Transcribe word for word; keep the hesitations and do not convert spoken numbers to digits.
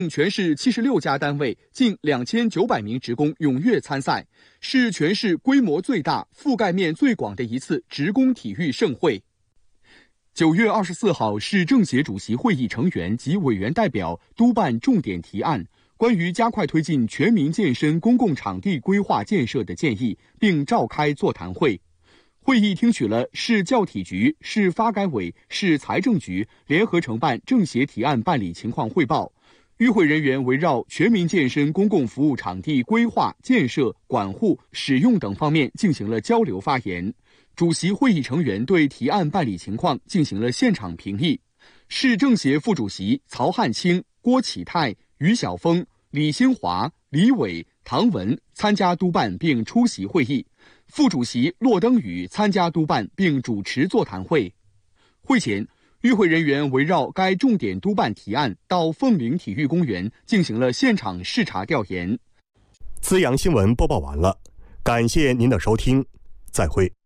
全市七十六家单位近两千九百名职工踊跃参赛，是全市规模最大、覆盖面最广的一次职工体育盛会。九月二十四号，市政协主席会议成员及委员代表督办重点提案，关于加快推进全民健身公共场地规划建设的建议，并召开座谈会。会议听取了市教体局、市发改委、市财政局联合承办政协提案办理情况汇报。与会人员围绕全民健身公共服务场地规划、建设、管护、使用等方面进行了交流发言。主席会议成员对提案办理情况进行了现场评议。市政协副主席曹汉清、郭启泰、于晓峰、李新华、李伟、唐文参加督办并出席会议，副主席骆登宇参加督办并主持座谈会。会前，与会人员围绕该重点督办提案到凤鸣体育公园进行了现场视察调研。 资阳新闻播报完了，感谢您的收听，再会。